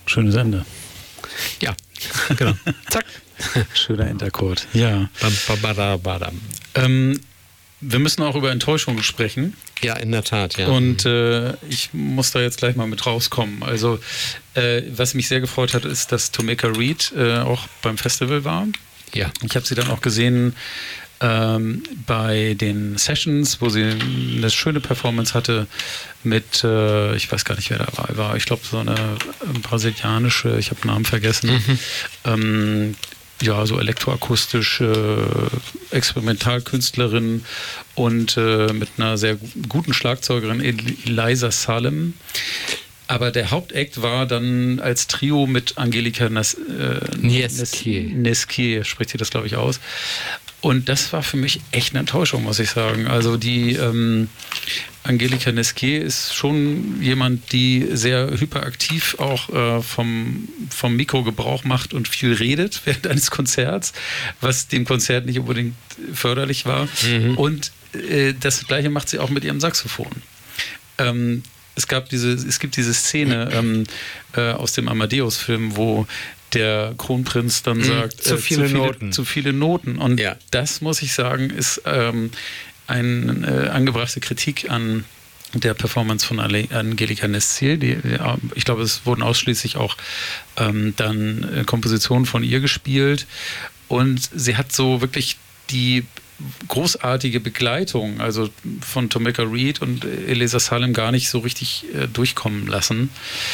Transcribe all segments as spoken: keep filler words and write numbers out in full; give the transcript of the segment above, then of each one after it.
Schönes Ende. Ja, genau. Zack. Schöner Endakord. Ja. Bam, bam, badam, badam. Ähm, wir müssen auch über Enttäuschung sprechen. Ja, in der Tat, ja. Und äh, ich muss da jetzt gleich mal mit rauskommen. Also, äh, was mich sehr gefreut hat, ist, dass Tomeka Reed äh, auch beim Festival war. Ja. Ich habe sie dann auch gesehen ähm, bei den Sessions, wo sie eine schöne Performance hatte mit, äh, ich weiß gar nicht, wer dabei war. Ich glaube, so eine äh, brasilianische, ich habe den Namen vergessen. Mhm. Ähm, ja, so elektroakustische Experimentalkünstlerin und äh, mit einer sehr guten Schlagzeugerin, Eliza Salem. Aber der Hauptakt war dann als Trio mit Angelika Nes, äh, Nesquier. Nesquier, spricht sie das, glaube ich, aus. Und das war für mich echt eine Enttäuschung, muss ich sagen. Also die ähm, Angelika Nesquier ist schon jemand, die sehr hyperaktiv auch äh, vom, vom Mikro Gebrauch macht und viel redet während eines Konzerts, was dem Konzert nicht unbedingt förderlich war. Mhm. Und äh, das Gleiche macht sie auch mit ihrem Saxophon. Ähm, es gab diese, es gibt diese Szene ähm, äh, aus dem Amadeus-Film, wo der Kronprinz dann sagt, zu, äh, viele zu, viele, Noten. zu viele Noten. Und ja. das, muss ich sagen, ist ähm, eine äh, angebrachte Kritik an der Performance von Angelika Nesquier. Die, ja, ich glaube, es wurden ausschließlich auch ähm, dann äh, Kompositionen von ihr gespielt. Und sie hat so wirklich die großartige Begleitung, also von Tomeka Reed und Eliza Salem gar nicht so richtig äh, durchkommen lassen.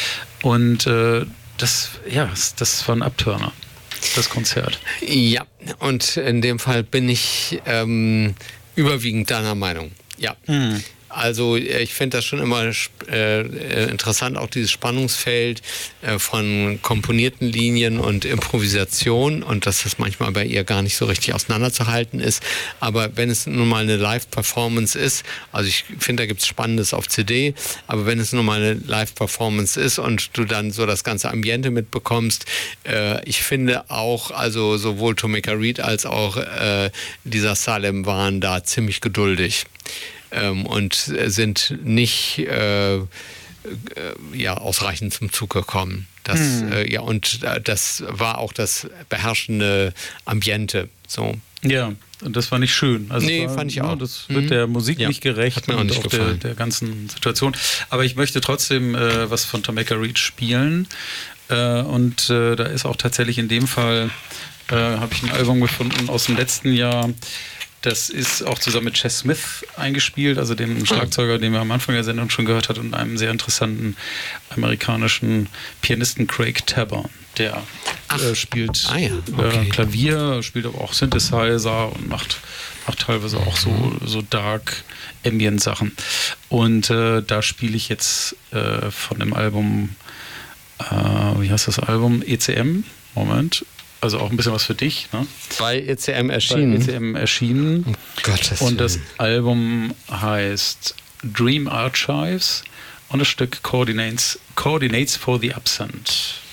Und äh, das, ja, das war ein Abturner, das Konzert. Ja, und in dem Fall bin ich ähm, überwiegend deiner Meinung. Ja. Hm. Also ich finde das schon immer äh, interessant, auch dieses Spannungsfeld äh, von komponierten Linien und Improvisation und dass das manchmal bei ihr gar nicht so richtig auseinanderzuhalten ist. Aber wenn es nun mal eine Live-Performance ist, also ich finde, da gibt es Spannendes auf C D, aber wenn es nun mal eine Live-Performance ist und du dann so das ganze Ambiente mitbekommst, äh, ich finde auch, also sowohl Tomeka Reed als auch äh, dieser Salem waren da ziemlich geduldig. Und sind nicht äh, äh, ja, ausreichend zum Zug gekommen. Das, hm. äh, ja, und äh, das war auch das beherrschende Ambiente. So. Ja, und das war nicht schön. Also nee, war, fand ich ja, auch. Das wird mhm. der Musik ja. nicht gerecht Hat mir auch nicht und auch gefallen. der, der ganzen Situation. Aber ich möchte trotzdem äh, was von Tomeka Reed spielen. Äh, und äh, da ist auch tatsächlich in dem Fall, äh, habe ich ein Album gefunden aus dem letzten Jahr. Das ist auch zusammen mit Chess Smith eingespielt, also dem Schlagzeuger, den wir am Anfang der Sendung schon gehört hat, und einem sehr interessanten amerikanischen Pianisten Craig Taborn. Der äh, spielt ah ja, okay. äh, Klavier, spielt aber auch Synthesizer und macht, macht teilweise auch so, so Dark Ambient Sachen. Und äh, da spiele ich jetzt äh, von dem Album, äh, wie heißt das Album? E C M, Moment. Also auch ein bisschen was für dich. Ne? Bei E C M erschienen. Bei E C M erschienen. Oh, Gottes und das Album heißt Dream Archives und das Stück Coordinates, Coordinates for the Absent.